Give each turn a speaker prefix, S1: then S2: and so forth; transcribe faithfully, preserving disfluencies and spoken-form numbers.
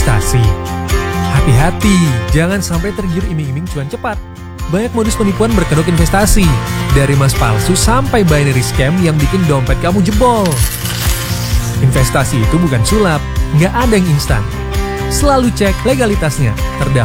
S1: investasi. Hati-hati, jangan sampai tergiur iming-iming cuan cepat. Banyak modus penipuan berkedok investasi, dari emas palsu sampai binary scam yang bikin dompet kamu jebol. Investasi itu bukan sulap, nggak ada yang instan. Selalu cek legalitasnya, terdaftar